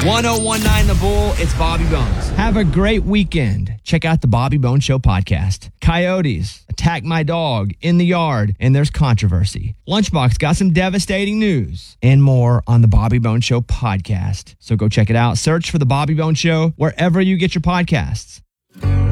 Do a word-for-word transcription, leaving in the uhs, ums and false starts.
one oh one nine The Bull, it's Bobby Bones. Have a great weekend. Check out the Bobby Bones Show podcast. Coyotes attack my dog in the yard, and there's controversy. Lunchbox got some devastating news and more on the Bobby Bones Show podcast. So go check it out. Search for the Bobby Bones Show wherever you get your podcasts.